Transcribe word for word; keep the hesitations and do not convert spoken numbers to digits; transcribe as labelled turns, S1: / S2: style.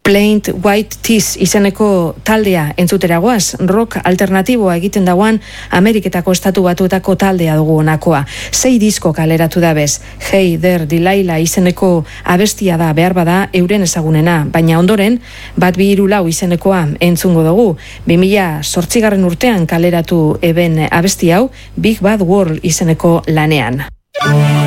S1: Plain White Tees izeneko taldea entzuteragoaz, rock alternatiboa egiten dagoan Ameriketako estatu batuetako taldea dugu honakoa. Sei disko kaleratu da bez. Hey There Delilah izeneko abestia da behar bada euren ezagunena, baina ondoren bat bi hiru lau izenekoa entzungo dugu. bi mila zortzigarren urtean kaleratu eben abesti hau Big Bad World izeneko lanean.